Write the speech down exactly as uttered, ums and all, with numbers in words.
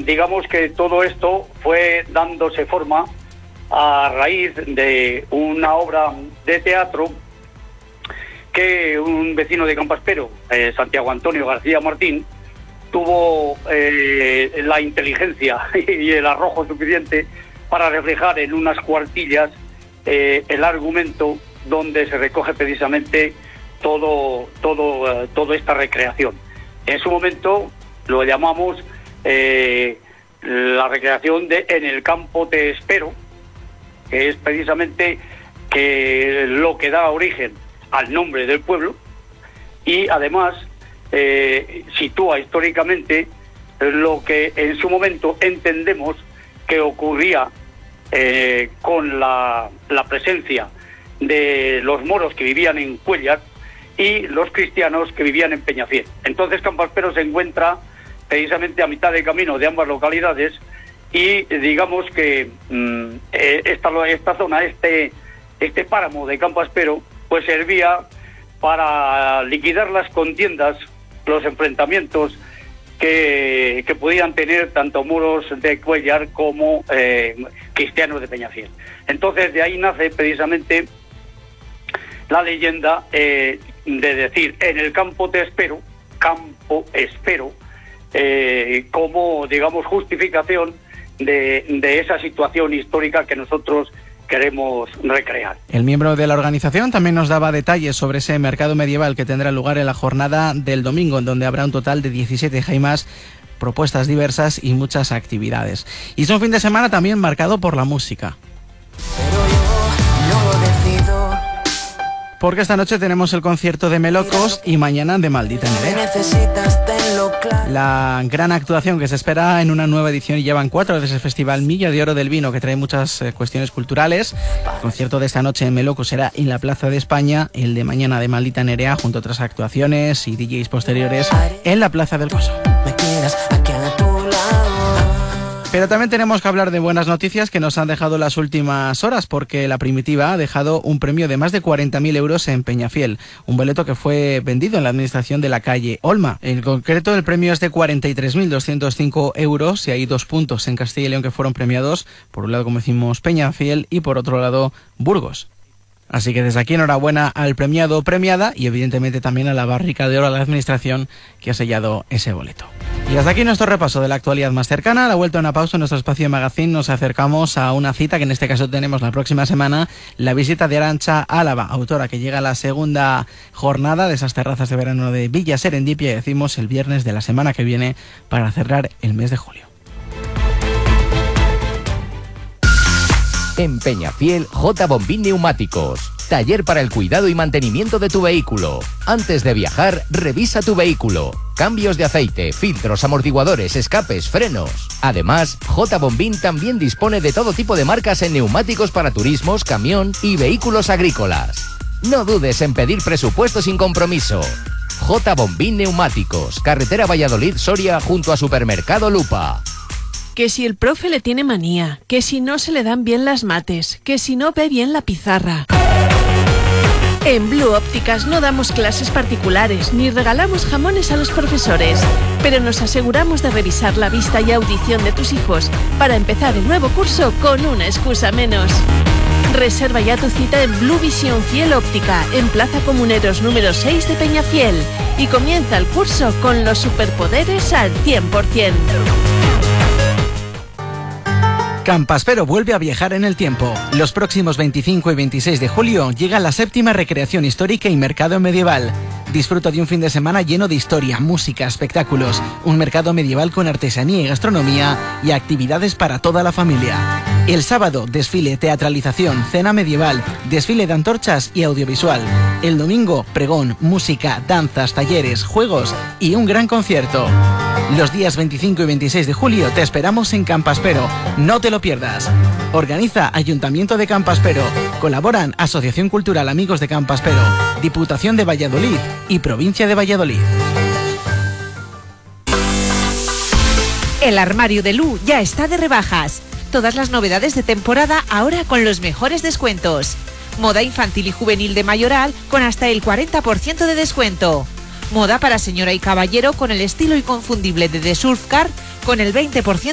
digamos que todo esto fue dándose forma a raíz de una obra de teatro que un vecino de Campaspero, eh, Santiago Antonio García Martín, tuvo eh, la inteligencia y el arrojo suficiente para reflejar en unas cuartillas eh, el argumento donde se recoge precisamente todo, todo, uh, toda esta recreación. En su momento lo llamamos eh, la recreación de En el campo te espero, que es precisamente que lo que da origen al nombre del pueblo y además eh, sitúa históricamente lo que en su momento entendemos que ocurría eh, con la, la presencia de los moros que vivían en Cuéllar y los cristianos que vivían en Peñafiel. Entonces Campaspero se encuentra precisamente a mitad de camino de ambas localidades y digamos que mmm, esta, esta zona, este, este páramo de Campaspero, pues servía para liquidar las contiendas, los enfrentamientos que, que podían tener tanto moros de Cuéllar como eh, cristianos de Peñafiel. Entonces de ahí nace precisamente la leyenda eh, de decir en el campo te espero, campo espero, eh, como digamos justificación de, de esa situación histórica que nosotros queremos recrear. El miembro de la organización también nos daba detalles sobre ese mercado medieval que tendrá lugar en la jornada del domingo, en donde habrá un total de diecisiete jaimas, propuestas diversas y muchas actividades. Y es un fin de semana también marcado por la música. Pero yo no decido. Porque esta noche tenemos el concierto de Melocos y mañana de Maldita Nerea. La gran actuación que se espera en una nueva edición, y llevan cuatro veces el Festival Milla de Oro del Vino, que trae muchas eh, cuestiones culturales. El concierto de esta noche en Melocos será en la Plaza de España, el de mañana de Maldita Nerea, junto a otras actuaciones y D Js posteriores en la Plaza del Coso. Pero también tenemos que hablar de buenas noticias que nos han dejado las últimas horas, porque la Primitiva ha dejado un premio de más de cuarenta mil euros en Peñafiel, un boleto que fue vendido en la administración de la calle Olma. En concreto, el premio es de cuarenta y tres mil doscientos cinco euros y hay dos puntos en Castilla y León que fueron premiados, por un lado, como decimos, Peñafiel y por otro lado, Burgos. Así que desde aquí enhorabuena al premiado o premiada y evidentemente también a la barrica de oro, a la administración que ha sellado ese boleto. Y hasta aquí nuestro repaso de la actualidad más cercana. A la vuelta a una pausa en nuestro espacio de magazine nos acercamos a una cita que en este caso tenemos la próxima semana, la visita de Arantxa Álava, autora que llega a la segunda jornada de esas terrazas de verano de Villa Serendipia, y decimos el viernes de la semana que viene para cerrar el mes de julio. En Peñafiel, J. Bombín Neumáticos. Taller para el cuidado y mantenimiento de tu vehículo. Antes de viajar, revisa tu vehículo. Cambios de aceite, filtros, amortiguadores, escapes, frenos. Además, J. Bombín también dispone de todo tipo de marcas en neumáticos para turismos, camión y vehículos agrícolas. No dudes en pedir presupuesto sin compromiso. J. Bombín Neumáticos, carretera Valladolid-Soria junto a Supermercado Lupa. Que si el profe le tiene manía, que si no se le dan bien las mates, que si no ve bien la pizarra. En Blue Ópticas no damos clases particulares ni regalamos jamones a los profesores, pero nos aseguramos de revisar la vista y audición de tus hijos para empezar el nuevo curso con una excusa menos. Reserva ya tu cita en Blue Visión Fiel Óptica, en Plaza Comuneros número seis de Peñafiel, y comienza el curso con los superpoderes al cien por ciento. Campaspero vuelve a viajar en el tiempo. Los próximos veinticinco y veintiséis de julio llega la séptima recreación histórica y mercado medieval. Disfruta de un fin de semana lleno de historia, música, espectáculos, un mercado medieval con artesanía y gastronomía y actividades para toda la familia. El sábado, desfile, teatralización, cena medieval, desfile de antorchas y audiovisual. El domingo, pregón, música, danzas, talleres, juegos y un gran concierto. Los días veinticinco y veintiséis de julio te esperamos en Campaspero. No te lo pierdas. Organiza Ayuntamiento de Campaspero. Colaboran Asociación Cultural Amigos de Campaspero, Diputación de Valladolid y Provincia de Valladolid. El armario de Lu ya está de rebajas. Todas las novedades de temporada ahora con los mejores descuentos. Moda infantil y juvenil de Mayoral con hasta el cuarenta por ciento de descuento. Moda para señora y caballero con el estilo inconfundible de The Surf Car con el veinte por ciento